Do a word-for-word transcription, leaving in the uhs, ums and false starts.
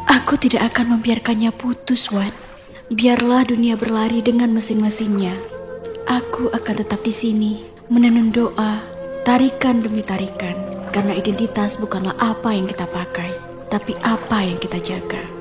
Aku tidak akan membiarkannya putus, Wan. Biarlah dunia berlari dengan mesin-mesinnya. Aku akan tetap di sini, menenun doa, tarikan demi tarikan. Karena identitas bukanlah apa yang kita pakai, tapi apa yang kita jaga.